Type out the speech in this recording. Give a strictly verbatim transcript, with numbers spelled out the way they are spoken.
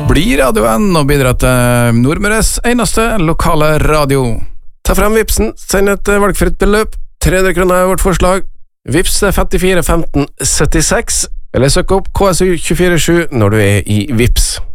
bli radioen og bidra til Nordmøres eneste lokale radio. Ta frem Vipsen, send et valgfritt beløp, tre hundre kroner er vårt forslag. Vips er femtifire femten syttiseks, eller søk opp K S U to fire sju når du er i Vips.